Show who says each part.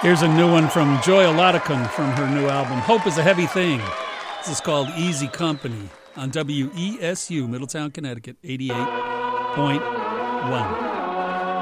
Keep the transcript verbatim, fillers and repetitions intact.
Speaker 1: Here's a new one from Joy Olodokun from her new album, Hope is a Heavy Thing. This is called Easy Company on W E S U, Middletown, Connecticut, eighty-eight point one.